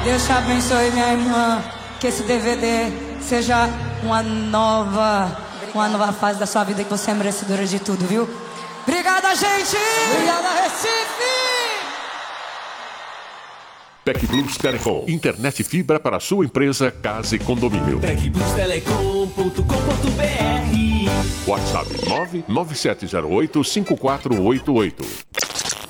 Deus te abençoe, minha irmã. Que esse DVD seja uma nova fase da sua vida, que você é merecedora de tudo, viu? Obrigada, gente! Obrigada, Recife! TecBlus Telecom. Internet fibra para sua empresa, casa e condomínio. TecBlusTelecom.com.br. WhatsApp 997085488.